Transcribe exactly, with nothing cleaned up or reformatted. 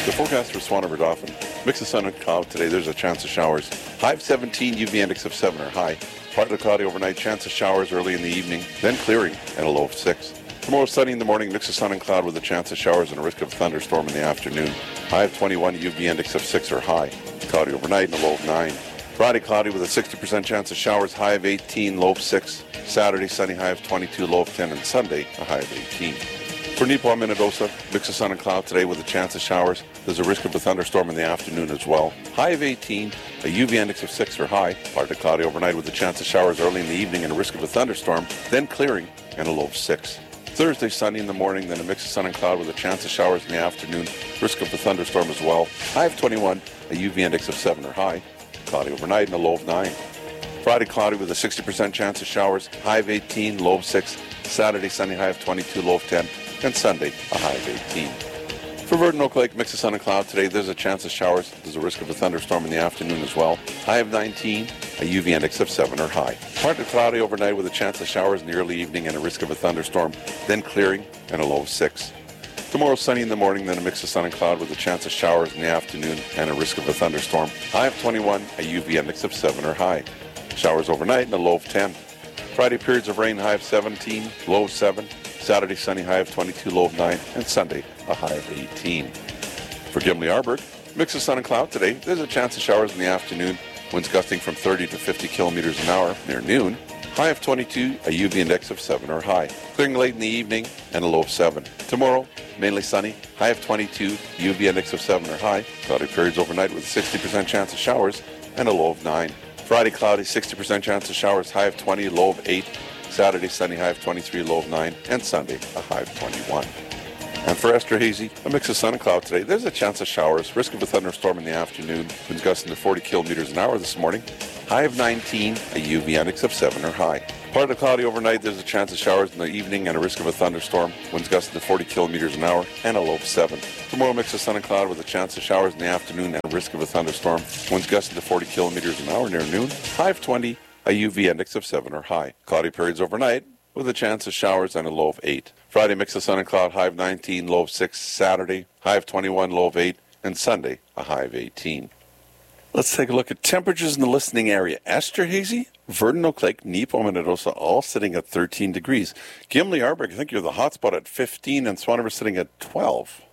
The forecast for Swan River Dauphin. Mix of sun and cloud today. There's a chance of showers. High of seventeen, U V index of seven or high. Partly cloudy overnight, chance of showers early in the evening, then clearing and a low of six. Tomorrow sunny in the morning, mix of sun and cloud with a chance of showers and a risk of a thunderstorm in the afternoon. High of twenty-one, U V index of six or high. Cloudy overnight and a low of nine. Friday cloudy with a sixty percent chance of showers, high of eighteen, low of six. Saturday sunny, high of twenty-two, low of ten, and Sunday a high of eighteen. For Neepawa, Minnedosa, mix of sun and cloud today with a chance of showers. There's a risk of a thunderstorm in the afternoon as well. High of eighteen, a U V index of six or high. Partly cloudy overnight with a chance of showers early in the evening and a risk of a thunderstorm, then clearing and a low of six. Thursday sunny in the morning, then a mix of sun and cloud with a chance of showers in the afternoon. Risk of a thunderstorm as well. High of twenty-one, a U V index of seven or high. Cloudy overnight and a low of nine. Friday cloudy with a sixty percent chance of showers. High of eighteen, low of six. Saturday sunny, high of twenty-two, low of ten. And Sunday, a high of eighteen. For Virgin Oak Lake, mix of sun and cloud today. There's a chance of showers. There's a risk of a thunderstorm in the afternoon as well. High of nineteen, a U V index of seven or high. Partly cloudy overnight with a chance of showers in the early evening and a risk of a thunderstorm, then clearing and a low of six. Tomorrow sunny in the morning, then a mix of sun and cloud with a chance of showers in the afternoon and a risk of a thunderstorm. High of twenty-one, a U V index of seven or high. Showers overnight and a low of ten. Friday periods of rain, high of seventeen, low of seven. Saturday sunny, high of twenty-two, low of nine, and Sunday a high of eighteen. For Gimli-Arburg, mix of sun and cloud today. There's a chance of showers in the afternoon, winds gusting from thirty to fifty kilometers an hour near noon. High of twenty-two, a U V index of seven or high. Clearing late in the evening and a low of seven. Tomorrow, mainly sunny, high of twenty-two, U V index of seven or high. Cloudy periods overnight with a sixty percent chance of showers and a low of nine. Friday cloudy, sixty percent chance of showers, high of twenty, low of eight. Saturday sunny, high of twenty-three, low of nine, and Sunday a high of twenty-one. And for Esterhazy, a mix of sun and cloud today. There's a chance of showers, risk of a thunderstorm in the afternoon, winds gusting to forty kilometers an hour this morning. High of nineteen, a U V index of seven or high. Partly cloudy overnight, there's a chance of showers in the evening and a risk of a thunderstorm, winds gusting to forty kilometers an hour, and a low of seven. Tomorrow, mix of sun and cloud with a chance of showers in the afternoon and a risk of a thunderstorm, winds gusting to forty kilometers an hour near noon. High of twenty, a U V index of seven or high. Cloudy periods overnight with a chance of showers and a low of eight. Friday, mix of sun and cloud, high of nineteen, low of six. Saturday, high of twenty-one, low of eight. And Sunday, a high of eighteen. Let's take a look at temperatures in the listening area. Esterhazy, Verdun Oak Lake, Neepawa, Minnedosa, all sitting at thirteen degrees. Gimli-Arburg, I think you're the hot spot at fifteen, and Swan River sitting at twelve.